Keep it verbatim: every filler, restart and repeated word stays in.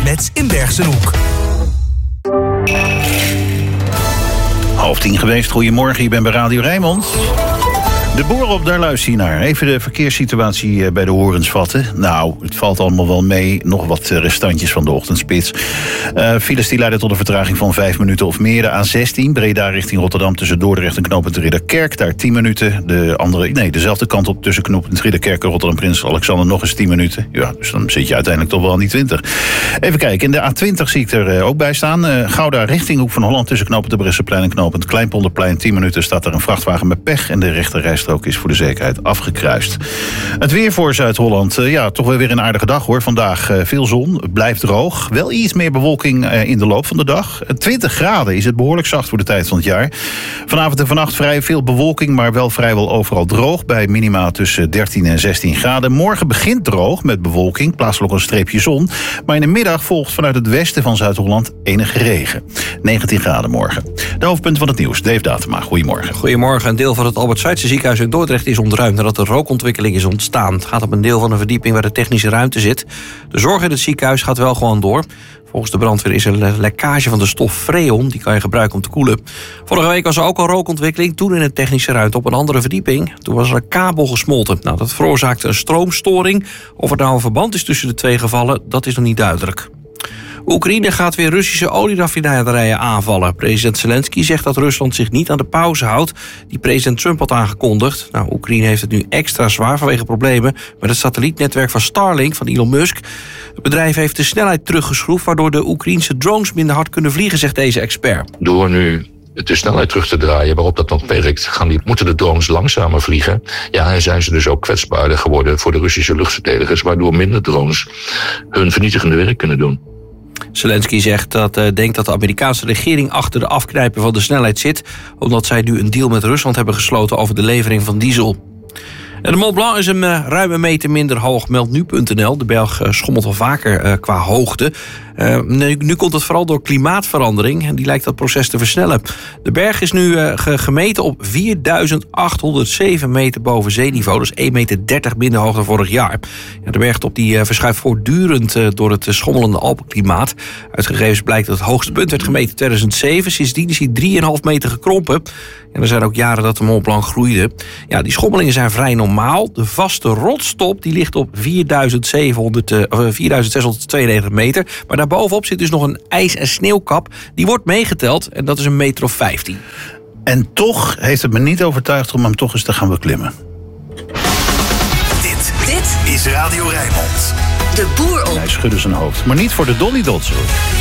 Met in Bergse Hoek. Half tien geweest, goedemorgen, je bent bij Radio Rijnmond. De boer op, daar luister je naar. Even de verkeerssituatie bij de horens vatten. Nou, het valt allemaal wel mee. Nog wat restantjes van de ochtendspits. Uh, files die leiden tot een vertraging van vijf minuten of meer. De A zestien, Breda richting Rotterdam tussen Dordrecht en knooppunt Ridderkerk. Daar tien minuten. De andere, nee, dezelfde kant op tussen knooppunt Ridderkerk en Rotterdam Prins Alexander nog eens tien minuten. Ja, dus dan zit je uiteindelijk toch wel aan die twintig. Even kijken, in de A twintig zie ik er uh, ook bij staan. Uh, Gouda richting Hoek van Holland tussen knooppunt de Bresseplein en knooppunt Kleinpolderplein. tien minuten staat er een vrachtwagen met pech en de rechterrijstrook is voor de zekerheid afgekruist. Het weer voor Zuid-Holland, uh, ja, toch wel weer een aardige dag hoor. Vandaag uh, veel zon, het blijft droog. Wel iets meer bewolking uh, in de loop van de dag. twintig graden is het behoorlijk zacht voor de tijd van het jaar. Vanavond en vannacht vrij veel bewolking, maar wel vrijwel overal droog. Bij minima tussen dertien en zestien graden. Morgen begint droog met bewolking, plaatselijk een streepje zon. Maar in de middag volgt vanuit het westen van Zuid-Holland enige regen. negentien graden morgen. De hoofdpunten van het nieuws, Dave Datema. Goedemorgen. Goedemorgen. Een deel van het Albert Schweitzer ziekenhuis in Dordrecht is ontruimd nadat er rookontwikkeling is ontstaan. Het gaat op een deel van de verdieping waar de technische ruimte zit. De zorg in het ziekenhuis gaat wel gewoon door. Volgens de brandweer is er een lekkage van de stof freon. Die kan je gebruiken om te koelen. Vorige week was er ook al rookontwikkeling. Toen in de technische ruimte op een andere verdieping. Toen was er een kabel gesmolten. Nou, dat veroorzaakte een stroomstoring. Of er nou een verband is tussen de twee gevallen, dat is nog niet duidelijk. Oekraïne gaat weer Russische olieraffinaderijen aanvallen. President Zelensky zegt dat Rusland zich niet aan de pauze houdt die president Trump had aangekondigd. Nou, Oekraïne heeft het nu extra zwaar vanwege problemen met het satellietnetwerk van Starlink van Elon Musk. Het bedrijf heeft de snelheid teruggeschroefd, waardoor de Oekraïnse drones minder hard kunnen vliegen, zegt deze expert. Door nu de snelheid terug te draaien waarop dat nog werkt, gaan die, moeten de drones langzamer vliegen. Ja, en zijn ze dus ook kwetsbaarder geworden voor de Russische luchtverdedigers, waardoor minder drones hun vernietigende werk kunnen doen. Zelensky zegt dat, uh, denkt dat de Amerikaanse regering achter de afknijpen van de snelheid zit, omdat zij nu een deal met Rusland hebben gesloten over de levering van diesel. En de Mont Blanc is een uh, ruime meter minder hoog, meldt nu punt n l. De Belg uh, schommelt wel vaker uh, qua hoogte. Uh, nu, nu komt het vooral door klimaatverandering en die lijkt dat proces te versnellen. De berg is nu uh, gemeten op vierduizend achthonderdzeven meter boven zeeniveau. Dus één meter dertig minder hoog dan vorig jaar. Ja, de bergtop die, uh, verschuift voortdurend uh, door het uh, schommelende Alpenklimaat. Uit gegevens blijkt dat het hoogste punt werd gemeten in tweeduizend zeven. Sindsdien is hij drie komma vijf meter gekrompen. En er zijn ook jaren dat de Mont Blanc groeide. Ja, die schommelingen zijn vrij normaal. De vaste rotstop die ligt op vierduizend zeshonderdtweeënnegentig meter. Maar daarbovenop zit dus nog een ijs- en sneeuwkap. Die wordt meegeteld en dat is een meter of vijftien. En toch heeft het me niet overtuigd om hem toch eens te gaan beklimmen. Dit, dit is Radio Rijnmond. De boer op. Hij schudde zijn hoofd, maar niet voor de Dolly Dots hoor.